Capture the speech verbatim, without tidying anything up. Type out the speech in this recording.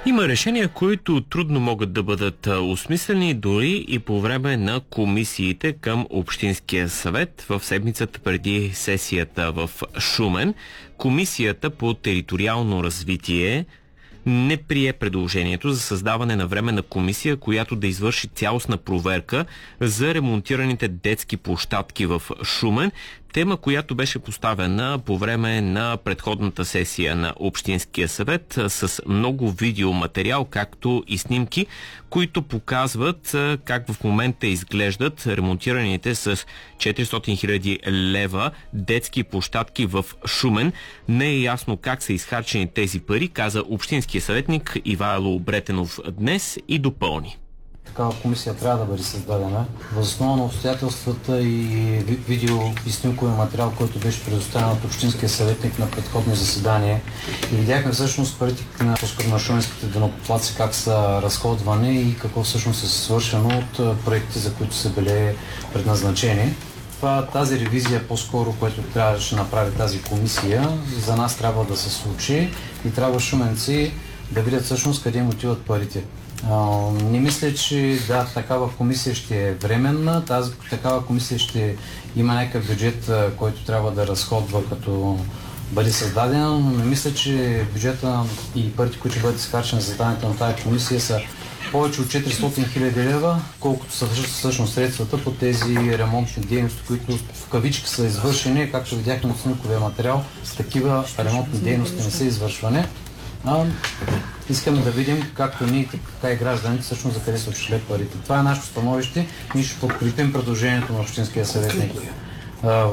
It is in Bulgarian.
Има решения, които трудно могат да бъдат осмислени дори и по време на комисиите към Общинския съвет. В седмицата преди сесията в Шумен, Комисията по териториално развитие не прие предложението за създаване на временна комисия, която да извърши цялостна проверка за ремонтираните детски площадки в Шумен, тема, която беше поставена по време на предходната сесия на Общинския съвет с много видеоматериал, както и снимки, които показват как в момента изглеждат ремонтираните с четиристотин хиляди лева детски площадки в Шумен. Не е ясно как са изхарчени тези пари, каза общинския съветник Ивайло Бретенов днес и допълни. Такава комисия трябва да бъде създадена. Въз основа на обстоятелствата и видео и снимковия материал, който беше предоставен от общинския съветник на предходно заседание. И видяхме всъщност парите на, на шуменските данъкоплатци как са разходвани и какво всъщност е свършено от проектите, за които са били предназначени. Това, тази ревизия по-скоро, което трябваше да направи тази комисия, за нас трябва да се случи и трябва шуменци да видят всъщност къде им отиват парите. Uh, не мисля, че да, такава комисия ще е временна, тази такава комисия ще има някакъв бюджет, който трябва да разходва като бъде създадена, но не мисля, че бюджета и парите, които ще бъдат изхарчени за създаването на тази комисия са повече от четиристотин хиляди лева, колкото са всъщност средствата по тези ремонтни дейности, които в кавички са извършени, както видяхме от снимковия материал, такива ремонтни дейности не са извършвани. А, искаме да видим както ние, така и гражданите всъщност за къде са отишли парите. Това е нашето становище. Ние ще подкрепим предложението на Общинския съветник